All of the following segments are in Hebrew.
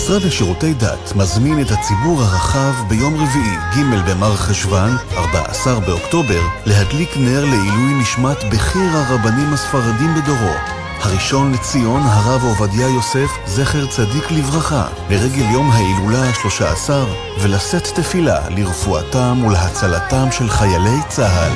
המשרד לשירותי דת מזמין את הציבור הרחב ביום רביעי, ג' במר חשוון, 14 באוקטובר, להדליק נר לעילוי נשמת בכיר הרבנים הספרדים בדורו. הראשון לציון, הרב עובדיה יוסף, זכר צדיק לברכה, לרגל יום ההילולה ה-13, ולשאת תפילה לרפואתם ולהצלתם של חיילי צה"ל.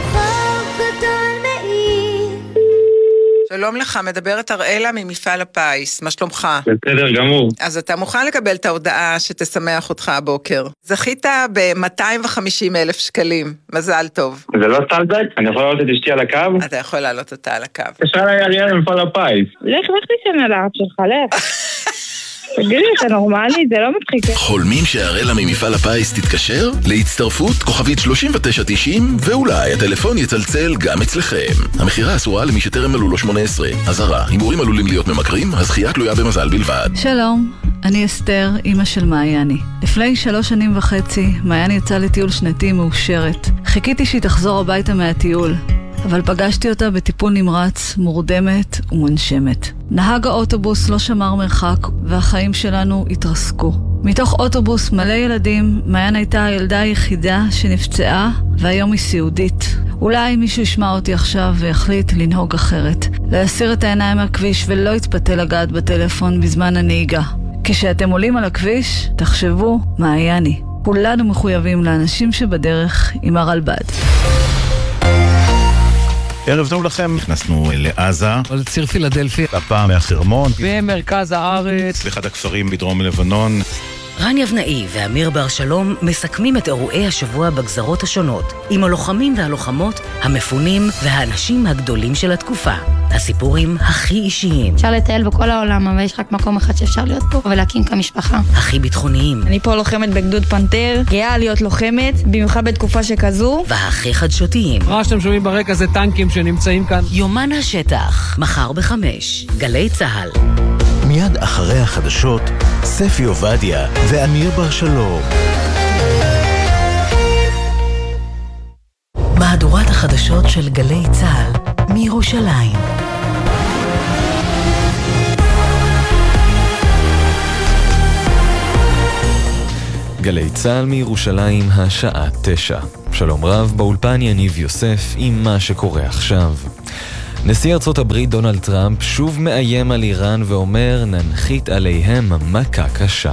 שלום לך, מדברת אראלה ממפעל הפיס, מה שלומך? בסדר גמור. אז אתה מוכן לקבל את ההודעה שתשמח אותך הבוקר. זכית ב-250,000 שקלים, מזל טוב. זה לא סטלבק? אני יכול לעלות את אשתי על הקו? אתה יכול לעלות אותה על הקו. תשאל לי אריאל ממפעל הפיס. לך תישן על האף שלך, לך. תגידי, אתה נורמלי? זה לא מצחיק. חולמים שהאראלה ממפעל הפיס תתקשר? להצטרפות כוכבית 3990 ואולי הטלפון יצלצל גם אצלכם. המחירה אסורה למי שטרם מלאו לו 18. אזהרה, הימורים עלולים להיות ממכרים, הזכייה תלויה במזל בלבד. שלום, אני אסתר, אמא של מעייני. לפני 3.5 שנים מעייני יצאה לטיול שנתי מאושרת. חיכיתי שהיא תחזור הביתה מהטיול, אבל פגשתי אותה בטיפול נמרץ, מורדמת ומונשמת. נהג האוטובוס לא שמר מרחק, והחיים שלנו התרסקו. מתוך אוטובוס מלא ילדים, מעיין הייתה הילדה היחידה שנפצעה, והיום היא סיעודית. אולי מישהו ישמע אותי עכשיו ויחליט לנהוג אחרת. להסיר את העיניים מהכביש ולא יתפתה לגעת בטלפון בזמן הנהיגה. כשאתם עולים על הכביש, תחשבו מעייני. כולנו מחויבים לאנשים שבדרך עם הרלב"ד. ערב טוב לכם, נכנסנו לעזה, לציר פילדלפי, הפעם מהחרמון, במרכז הארץ, באחד הכפרים בדרום לבנון. רן יבנאי ואמיר בר שלום מסכמים את אירועי השבוע בגזרות השונות, עם הלוחמים והלוחמות, המפונים והאנשים הגדולים של התקופה. הסיפורים הכי אישיים. אפשר לטייל בכל העולם, אבל יש רק מקום אחד שאפשר להיות פה ולהקים כמשפחה. הכי ביטחוניים. אני פה לוחמת בגדוד פנתר, גאה להיות לוחמת, במיוחד בתקופה שכזו. והכי חדשותיים. מה שאתם שומעים ברקע זה טנקים שנמצאים כאן. יומן השטח, מחר ב-5, גלי צהל. מיד אחרי החדשות, ספי עובדיה ואמיר בר שלום. מהדורת החדשות של גלי צהל מירושלים. גלי צהל מירושלים, השעה 9. שלום רב, באולפן יניב יוסף עם מה שקורה עכשיו. נשיא ארצות הברית דונלד טראמפ שוב מאיים על איראן ואומר ננחית עליהם מכה קשה.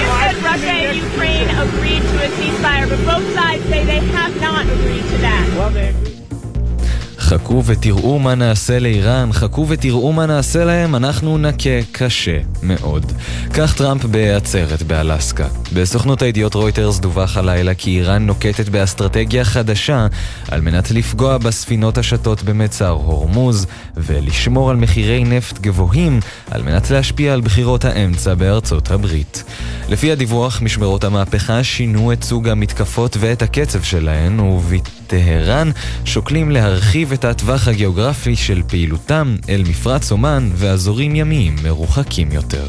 חכו ותראו מה נעשה לאיראן, חכו ותראו מה נעשה להם, אנחנו נכה קשה מאוד. כך טראמפ בעצרת באלסקה. בסוכנות הידיעות רויטרס דווח הלילה כי איראן נוקטת באסטרטגיה חדשה על מנת לפגוע בספינות השטות במצר הורמוז ולשמור על מחירי נפט גבוהים על מנת להשפיע על בחירות האמצע בארצות הברית. לפי הדיווח, משמרות המהפכה שינו את סוג המתקפות ואת הקצב שלהן, ובטהרן שוקלים להרחיב את הטווח הגיאוגרפי של פעילותם אל מפרץ אומן ואזורים ימיים מרוחקים יותר.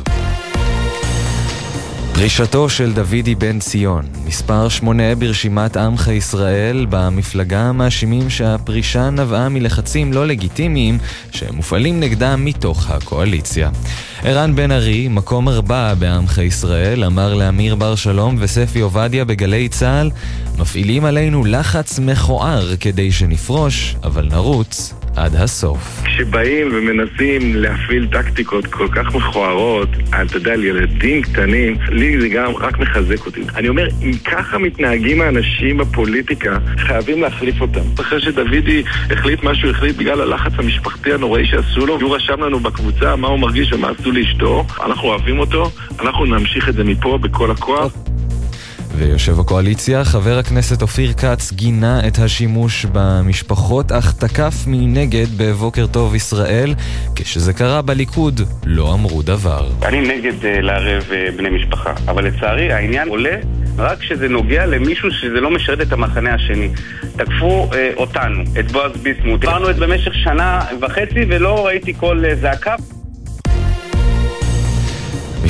פרישתו של דוידי בן ציון, מספר 8 ברשימת עמך ישראל, במפלגה מאשימים שהפרישה נבעה מלחצים לא לגיטימיים שמופעלים נגדם מתוך הקואליציה. ערן בן ארי, מקום 4 בעמך ישראל, אמר לאמיר בר שלום וספי עובדיה בגלי צהל, מפעילים עלינו לחץ מכוער כדי שנפרוש, אבל נרוץ עד הסוף. כשבאים ומנסים להפעיל טקטיקות כל כך מכוערות, אתה יודע, ילדים קטנים, לי זה גם רק מחזק אותי. אני אומר, אם ככה מתנהגים האנשים בפוליטיקה, חייבים להחליף אותם. אחרי שדוידי החליט מה שהוא החליט בגלל הלחץ המשפחתי הנוראי שעשו לו, הוא רשם לנו בקבוצה מה הוא מרגיש ומה עשו לאשתו, אנחנו אוהבים אותו, אנחנו נמשיך את זה מפה בכל הכוח. ויושב הקואליציה, חבר הכנסת אופיר כץ, גינה את השימוש במשפחות, אך תקף מנגד בבוקר טוב ישראל. כשזה קרה בליכוד, לא אמרו דבר. אני נגד לערב בני משפחה, אבל לצערי העניין עולה רק כשזה נוגע למישהו שזה לא משרת את המחנה השני. תקפו אותנו, את בועז ביסמוט. דיברנו את במשך 1.5 שנה ולא ראיתי כל זעקה.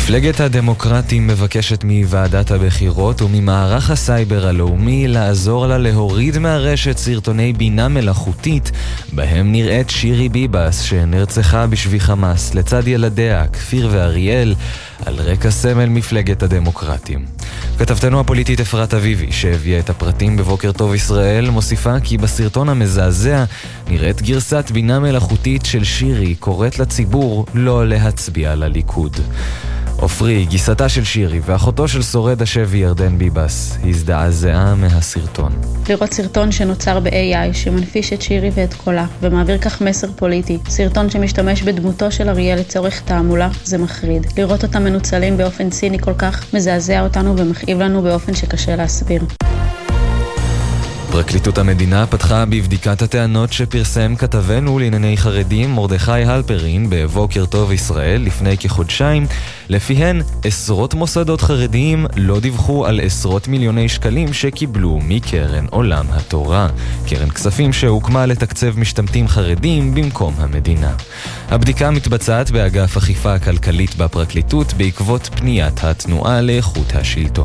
מפלגת הדמוקרטים מבקשת מוועדת הבחירות וממערך הסייבר הלאומי לעזור לה להוריד מהרשת סרטוני בינה מלאכותית בהם נראית שירי ביבס שנרצחה בשבי חמאס לצד ילדיה, כפיר ואריאל, על רקע סמל מפלגת הדמוקרטים. כתבתנו הפוליטית אפרת אביבי, שהביאה את הפרטים בבוקר טוב ישראל, מוסיפה כי בסרטון המזעזע נראית גרסת בינה מלאכותית של שירי קוראת לציבור לא להצביע לליכוד. עופרי, גיסתה של שירי ואחותו של שורד השבי ירדן ביבס, הזדעזעה מהסרטון. לראות סרטון שנוצר ב-AI שמנפיש את שירי ואת קולה ומעביר כך מסר פוליטי, סרטון שמשתמש בדמותו של אריאל לצורך תעמולה, זה מחריד. לראות אותם מנוצלים באופן ציני כל כך מזעזע אותנו ומכאיב לנו באופן שקשה להסביר. פרקליטות המדינה פתחה בבדיקת הטענות שפרסם כתבנו לענייני חרדים מרדכי הלפרין בבוקר טוב ישראל לפני כחודשיים, לפיהן עשרות מוסדות חרדיים לא דיווחו על עשרות מיליוני שקלים שקיבלו מקרן עולם התורה, קרן כספים שהוקמה לתקצב משתמטים חרדים במקום המדינה. הבדיקה מתבצעת באגף אכיפה כלכלית בפרקליטות בעקבות פניית התנועה לאיכות השלטון.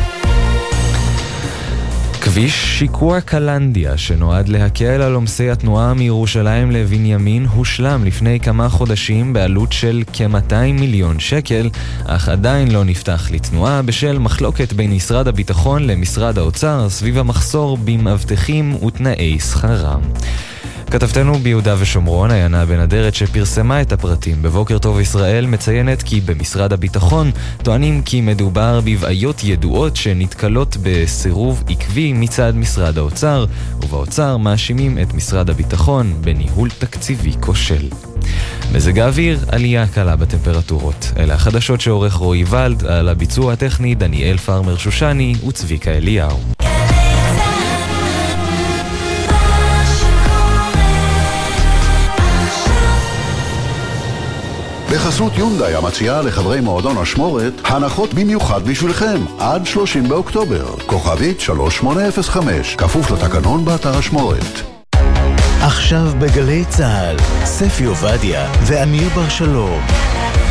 כביש שיקוע קלנדיה שנועד להקל על עומסי התנועה מירושלים לבנימין הושלם לפני כמה חודשים בעלות של כ-200 מיליון שקל, אך עדיין לא נפתח לתנועה בשל מחלוקת בין משרד הביטחון למשרד האוצר סביב המחסור במאבטחים ותנאי שכרם. כתבתנו ביהודה ושומרון, עיינה בן אדרת שפרסמה את הפרטים בבוקר טוב ישראל, מציינת כי במשרד הביטחון טוענים כי מדובר בבעיות ידועות שנתקלות בסירוב עקבי מצד משרד האוצר, ובאוצר מאשימים את משרד הביטחון בניהול תקציבי כושל. מזג האוויר, עלייה קלה בטמפרטורות. אלה החדשות שעורך רועי ולד, על הביצוע הטכני דניאל פרמר שושני וצביקה אליהו. בחסות יונדאי המציעה לחברי מועדון השמורת הנחות במיוחד בשבילכם עד 30 באוקטובר. כוכבית 3805, כפוף לתקנון באתר השמורת. עכשיו בגלי צהל, ספי עובדיה ואמיר בר שלום.